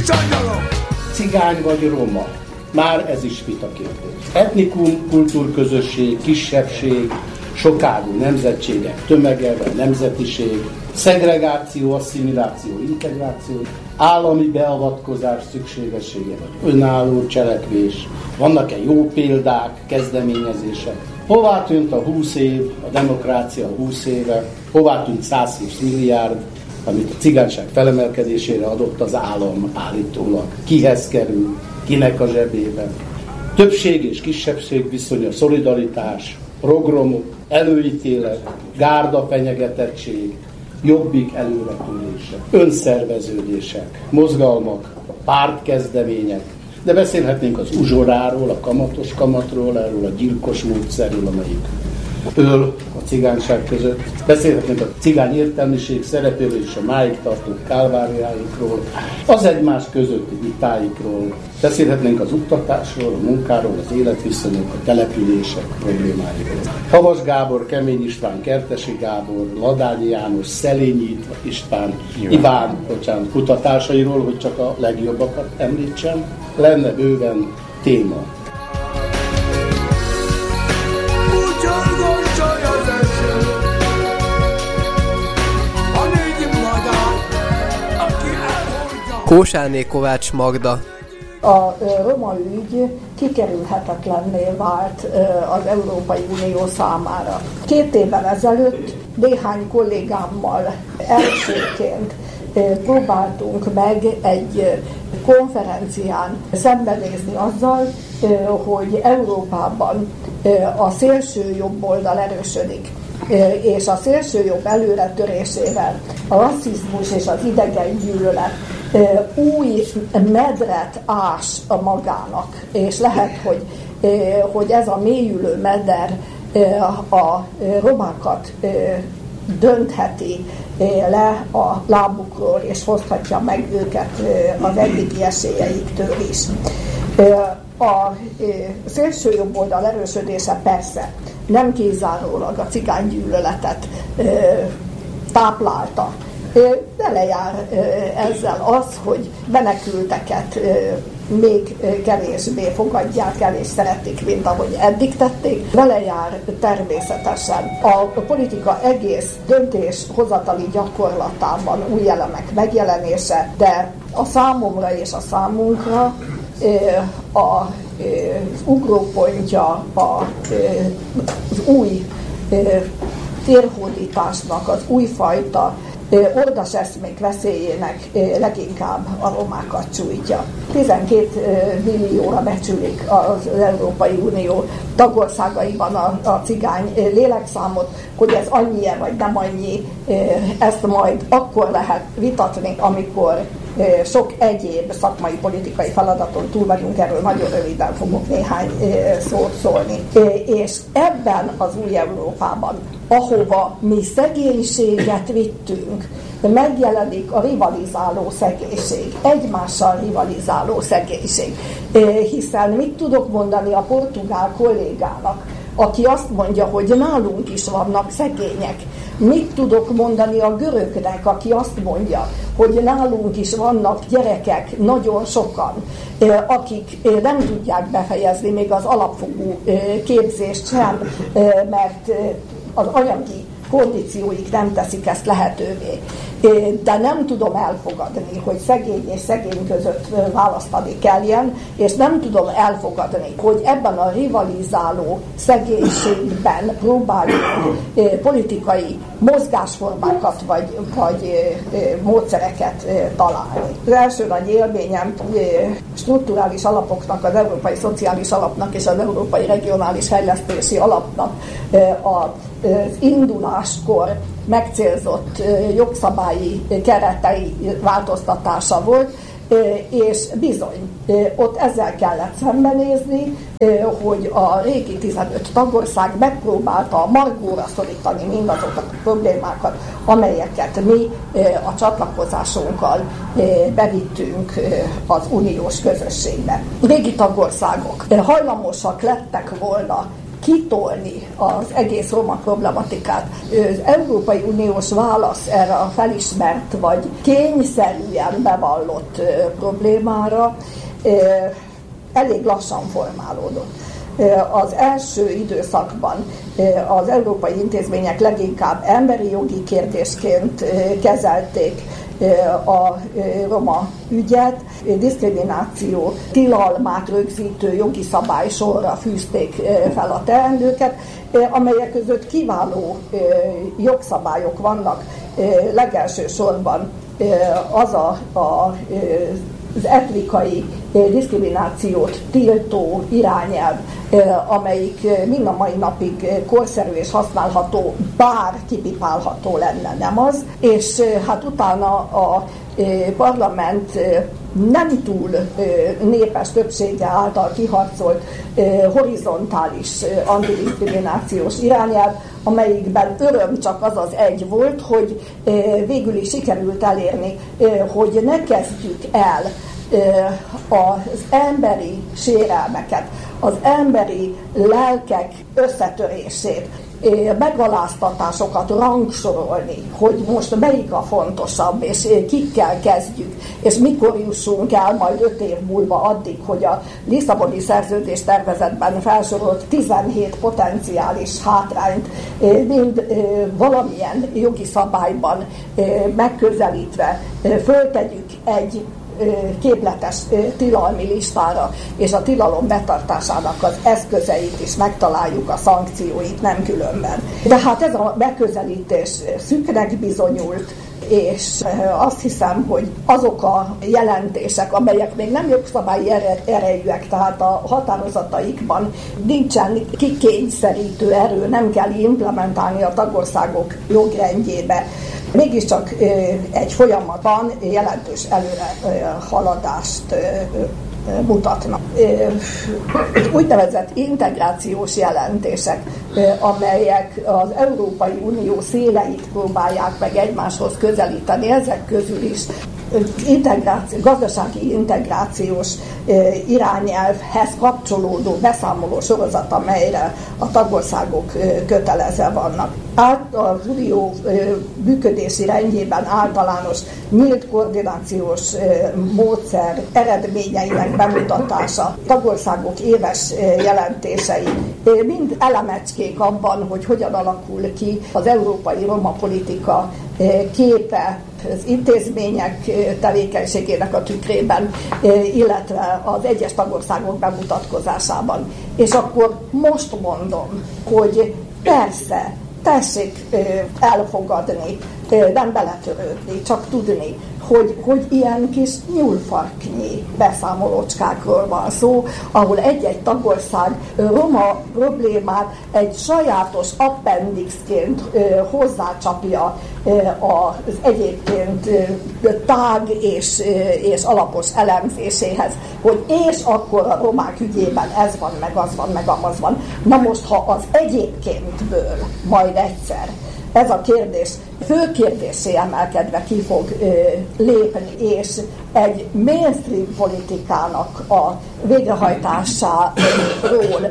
Cigány vagy roma? Már ez is vitakérdés. Etnikum, kultúrközösség, kisebbség, sokágú nemzetségek tömege vagy nemzetiség, szegregáció, asszimiláció, integráció, állami beavatkozás szükségessége vagy önálló cselekvés, vannak-e jó példák, kezdeményezések, hová tűnt a 20 év, a demokrácia 20 éve, hová tűnt 120 milliárd, amit a cigányság felemelkedésére adott az állam állítólag, kihez kerül, kinek a zsebében. Többség és kisebbség viszonya, szolidaritás, programok, előítélet, gárda fenyegetettség, jobbik előretűrése, önszerveződések, mozgalmak, pártkezdemények, de beszélhetnénk az uzsoráról, a kamatos kamatról, erről a gyilkos módszerről, amelyik öl a cigányság között. Beszélhetnénk a cigány értelmiség szerepéről és a máig tartó kálváriáikról, az egymás közötti vitáikról. Beszélhetnénk az oktatásról, a munkáról, az életviszonyok, a települések problémáiról. Havas Gábor, Kemény István, Kertesi Gábor, Ladányi János, Szelényi Iván kutatásairól, hogy csak a legjobbakat említsem, lenne bőven téma. Kósáné Kovács Magda. A roma ügy kikerülhetetlenné vált az Európai Unió számára. 2 évvel ezelőtt néhány kollégámmal elsőként próbáltunk meg egy konferencián szembenézni azzal, hogy Európában a szélső jobb oldal erősödik, és a szélső jobb előretörésével a rasszizmus és az idegengyűlölet új medret ás a magának, és lehet, hogy ez a mélyülő meder a romákat döntheti le a lábukról, és hozhatja meg őket az eddigi esélyeiktől is. A szélső jobb oldal erősödése persze nem kizárólag a cigánygyűlöletet táplálta. Belejár ezzel az, hogy menekülteket még kevésbé fogadják el és szeretik, mint ahogy eddig tették. Belejár természetesen a politika egész döntéshozatali gyakorlatában új elemek megjelenése, de a számomra és a számunkra az ugrópontja az új térhódításnak, az újfajta ordas eszmék veszélyének leginkább a romákat sújtja. 12 millióra becsülik az Európai Unió tagországaiban a cigány lélekszámot, hogy ez annyi-e vagy nem annyi, ezt majd akkor lehet vitatni, amikor sok egyéb szakmai politikai feladaton túl vagyunk, erről nagyon röviden fogok néhány szót szólni. És ebben az új Európában, ahova mi szegénységet vittünk, megjelenik a rivalizáló szegénység, egymással rivalizáló szegénység. Hiszen mit tudok mondani a portugál kollégának, aki azt mondja, hogy nálunk is vannak szegények? Mit tudok mondani a görögnek, aki azt mondja, hogy nálunk is vannak gyerekek, nagyon sokan, akik nem tudják befejezni még az alapfokú képzést sem, mert az anyagi kondícióik nem teszik ezt lehetővé. De nem tudom elfogadni, hogy szegény és szegény között választani kelljen, és nem tudom elfogadni, hogy ebben a rivalizáló szegénységben próbáljuk politikai mozgásformákat vagy módszereket találni. Az első nagy élményem strukturális alapoknak, az Európai Szociális Alapnak és az Európai Regionális Fejlesztési Alapnak az induláskor megcélzott jogszabályi keretei változtatása volt, és bizony, ott ezzel kellett szembenézni, hogy a régi 15 tagország megpróbálta margóra szorítani mindazokat a problémákat, amelyeket mi a csatlakozásunkkal bevittünk az uniós közösségbe. Régi tagországok hajlamosak lettek volna kitolni az egész roma problematikát. Az Európai Uniós válasz erre a felismert vagy kényszerűen bevallott problémára elég lassan formálódott. Az első időszakban az európai intézmények leginkább emberi jogi kérdésként kezelték a roma ügyet, diszkrimináció tilalmát rögzítő jogi szabálysorra fűzték fel a teendőket, amelyek között kiváló jogszabályok vannak. Legelső sorban az etnikai diszkriminációt tiltó irányelv, amelyik mind a mai napig korszerű és használható, bár kipipálható lenne, nem az. És hát utána a parlament nem túl népes többsége által kiharcolt horizontális antidiszkriminációs irányelv, amelyikben öröm csak az az egy volt, hogy végül is sikerült elérni, hogy ne kezdjük el az emberi sérelmeket, az emberi lelkek összetörését, megaláztatásokat rangsorolni, hogy most melyik a fontosabb, és kikkel kezdjük, és mikor jussunk el majd 5 év múlva addig, hogy a Lisszaboni szerződés tervezetben felsorolt 17 potenciális hátrányt mind valamilyen jogi szabályban megközelítve föltegyük egy képletes tilalmi listára, és a tilalom betartásának az eszközeit is megtaláljuk, a szankcióit, nem különben. De hát ez a megközelítés szűknek bizonyult, és azt hiszem, hogy azok a jelentések, amelyek még nem jogszabályi erejűek, tehát a határozataikban nincsen kikényszerítő erő, nem kell implementálni a tagországok jogrendjébe, mégiscsak egy folyamatban jelentős előrehaladást mutatnak. Úgynevezett integrációs jelentések, amelyek az Európai Unió széleit próbálják meg egymáshoz közelíteni, ezek közül is gazdasági integrációs irányelvhez kapcsolódó beszámoló sorozat, amelyre a tagországok kötelezve vannak. Az unió működési rendjében általános nyílt koordinációs módszer eredményeinek bemutatása, tagországok éves jelentései, mind elemecskék abban, hogy hogyan alakul ki az európai roma politika képe az intézmények tevékenységének a tükrében, illetve az egyes tagországok bemutatkozásában. És akkor most mondom, hogy persze, tessék elfogadni, nem beletörődni, csak tudni, hogy ilyen kis nyúlfarknyi beszámolócskákról van szó, ahol egy-egy tagország roma problémát egy sajátos appendixként hozzácsapja az egyébként tág és alapos elemzéséhez, hogy és akkor a romák ügyében ez van, meg az van, meg amaz van. Na most, ha az egyébkéntből majd egyszer ez a kérdés fő kérdéssé emelkedve ki fog lépni, és egy mainstream politikának a végrehajtásáról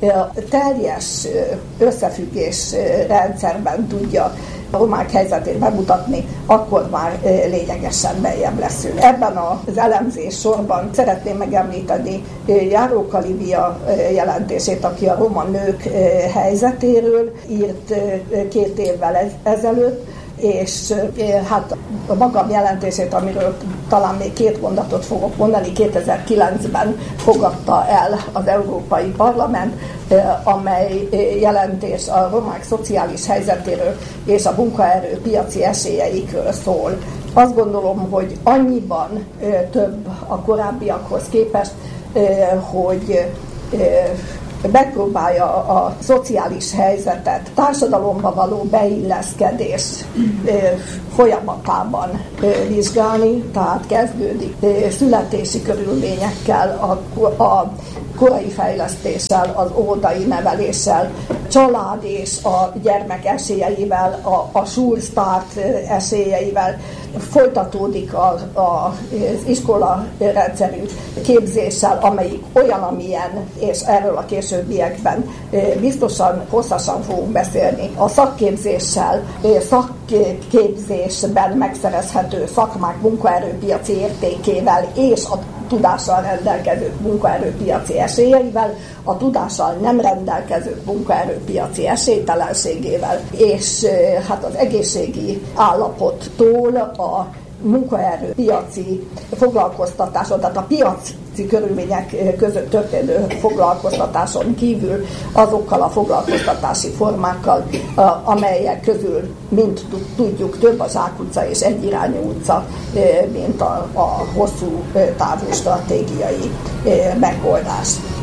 teljes összefüggés rendszerben tudja a romák helyzetét bemutatni, akkor már lényegesen beljebb leszünk. Ebben az elemzés sorban szeretném megemlíteni Járóka Lívia jelentését, aki a roma nők helyzetéről írt 2 évvel ezelőtt, és hát a magam jelentését, amiről talán még 2 mondatot fogok mondani, 2009-ben fogadta el az Európai Parlament, amely jelentés a romák szociális helyzetéről és a munkaerő piaci esélyeikről szól. Azt gondolom, hogy annyiban több a korábbiakhoz képest, hogy megpróbálja a szociális helyzetet, társadalomba való beilleszkedés folyamatában vizsgálni, tehát kezdődik születési körülményekkel, a korai fejlesztéssel, az óvodai neveléssel, család és a gyermek esélyeivel, a Schulstart esélyeivel, Folytatódik az iskola rendszerű képzéssel, amelyik olyan, amilyen, és erről a későbbiekben biztosan hosszasan fogunk beszélni. A szakképzéssel, szakképzésben megszerezhető szakmák munkaerőpiaci értékével és a tudással rendelkezők munkaerőpiaci esélyeivel, a tudással nem rendelkezők munkaerőpiaci esélytelenségével, és hát az egészségi állapottól a munkaerőpiaci foglalkoztatáson, tehát a piaci körülmények között történő foglalkoztatáson kívül azokkal a foglalkoztatási formákkal, amelyek közül, mint tudjuk, több a zsákutca és egyirányú utca, mint a hosszú távú stratégiai megoldás.